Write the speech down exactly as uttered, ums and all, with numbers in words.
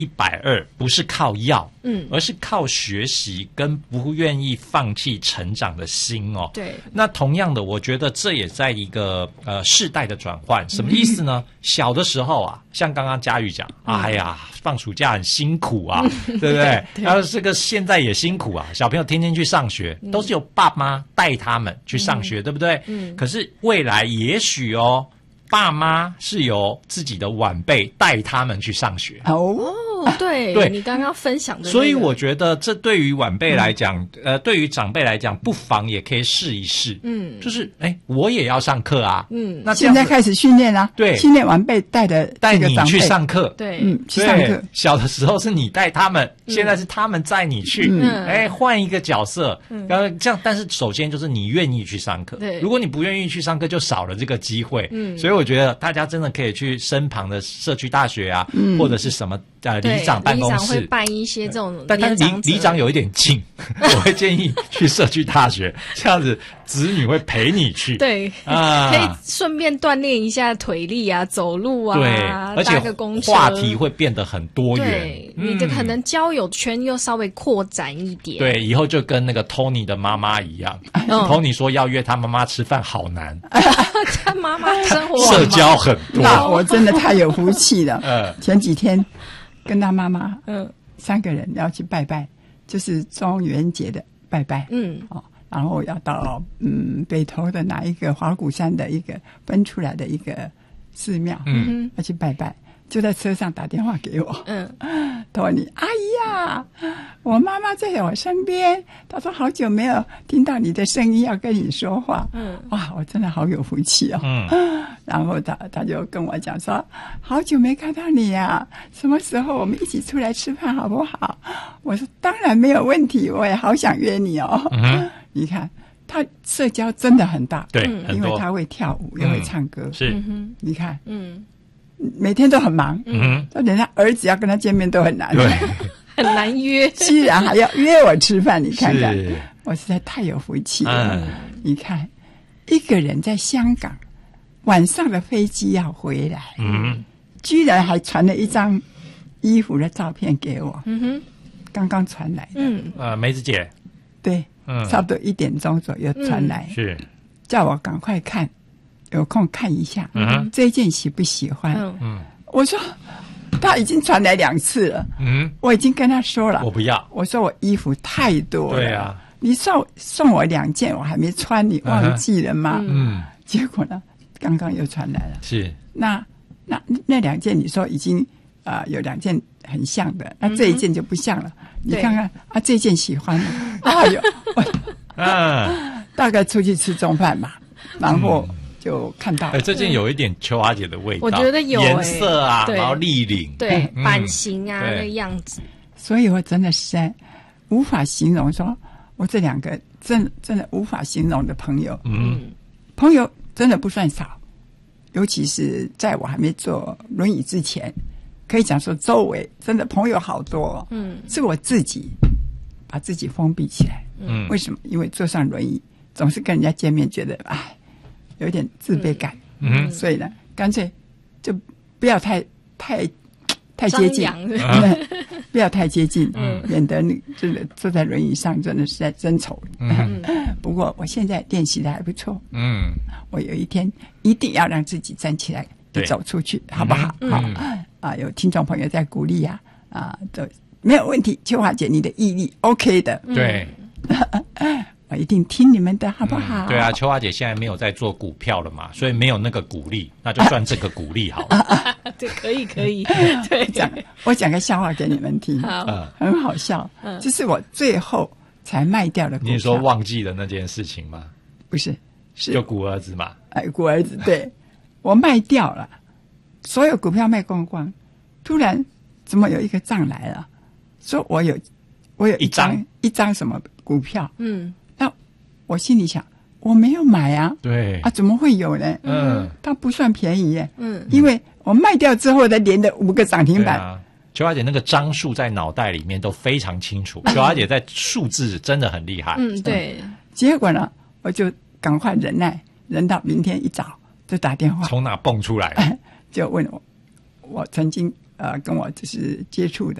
一百二不是靠药， 嗯， 而是靠学习跟不愿意放弃成长的心哦。 对， 那同样的，我觉得这也在一个呃世代的转换。什么意思呢？嗯、小的时候啊，像刚刚佳玉讲，嗯、哎呀，放暑假很辛苦啊，对不对？然后这个现在也辛苦啊，小朋友天天去上学，嗯、都是由爸妈带他们去上学，嗯、对不对？嗯。可是未来也许哦。爸妈是由自己的晚辈带他们去上学哦，对，对你刚刚分享的、那個， 所以我觉得这对于晚辈来讲，嗯、呃，对于长辈来讲，不妨也可以试一试，嗯，就是哎，我也要上课啊， 嗯，那现在开始训练啊， 对， 训练晚辈带的带你去上课， 对， 嗯，去上课。 小的时候是你带他们，嗯、现在是他们载你去，嗯，哎，换一个角色，嗯，然后这样，但是首先就是你愿意去上课， 对， 如果你不愿意去上课，就少了这个机会，嗯，所以我觉得大家真的可以去身旁的社区大学啊，嗯、或者是什么呃里长办公室， 里长会办一些这种， 但但是里里长有一点近，我会建议去社区大学，这样子子女会陪你去， 对啊，可以顺便锻炼一下腿力啊，走路啊， 对，而且话题会变得很多元， 对，嗯、你的可能交友圈又稍微扩展一点， 对，以后就跟那个 Tony 的妈妈一样、嗯、，Tony 说要约他妈妈吃饭好难， 他妈妈生活社交很多， 那我真的太有福气了。嗯，前几天跟他妈妈，嗯，三个人要去拜拜，就是中元节的拜拜，嗯，哦，然后要到嗯北投的哪一个花鼓山的一个分出来的一个寺庙，嗯，要去拜拜。就在车上打电话给我，嗯，托尼阿姨呀，我妈妈在我身边，她说好久没有听到你的声音，要跟你说话，嗯，哇，我真的好有福气哦，嗯，然后她她就跟我讲说，好久没看到你呀、啊，什么时候我们一起出来吃饭好不好？我说当然没有问题，我也好想约你哦，嗯，你看她社交真的很大， 对， 嗯、因为她会跳舞，又、嗯、会唱歌， 是， 你看，嗯。每天都很忙，嗯，就连他儿子要跟他见面都很难， 对， 很难约， 居然还要约我吃饭，你看看，我实在太有福气了。嗯、你看，一个人在香港，晚上的飞机要回来，嗯，居然还传了一张衣服的照片给我，嗯哼，刚刚传来的， 嗯，呃，梅子姐， 对，嗯，差不多一点钟左右传来， 嗯、是叫我赶快看。有空看一下，嗯，这一件喜不喜欢？嗯，我说他已经传来两次了，嗯，我已经跟他说了， 我不要。 我说我衣服太多了， 对啊， 你送送我两件，我还没穿，你忘记了吗？嗯，结果呢，刚刚又传来了， 是那那那两件，你说已经啊、呃、有两件很像的，那这一件就不像了，嗯、你看看啊，这件喜欢吗？哎呦，啊，大概出去吃中饭嘛，然后。嗯就看到， 哎、欸，这件有一点秋华姐的味道， 我觉得有颜色啊，然后立领， 对，嗯、版型啊，那个样子， 所以我真的是在无法形容说，我这两个真真的无法形容的朋友，嗯，朋友真的不算少，尤其是在我还没坐轮椅之前，可以讲说周围真的朋友好多，嗯，是我自己把自己封闭起来，嗯，为什么？因为坐上轮椅总是跟人家见面，觉得哎。有点自卑感，嗯，所以呢，干脆就不要太太太接近，不要太接近，嗯，免得你真的坐在轮椅上真的是在真丑。嗯，不过我现在练习的还不错，嗯，我有一天一定要让自己站起来，走出去，好不好？好啊，有听众朋友在鼓励啊，啊，都没有问题。秋华姐，你的毅力 OK 的， 对。 我一定听你们的，好不好？ 嗯、对啊，秋华姐现在没有在做股票了嘛，所以没有那个鼓励，那就算这个鼓励好了。 对，可以可以。对， 讲我讲个笑话给你们听， 好， 很好笑。嗯，这是我最后才卖掉的股票。 你说忘记了那件事情吗？ 不是，是就股儿子嘛。 哎，股儿子，对，我卖掉了，所有股票卖光光，突然怎么有一个账来了，说我有我有一张一张什么股票，嗯。我心里想，我没有买啊， 对啊，怎么会有呢？嗯，它不算便宜耶，嗯，因为我卖掉之后，才连的五个涨停板。 啊，秋华姐那个张数在脑袋里面都非常清楚，秋华姐在数字真的很厉害。 嗯，对。 结果呢，我就赶快忍耐，忍到明天一早就打电话， 从哪蹦出来？ 就问我，我曾经呃跟我就是接触的。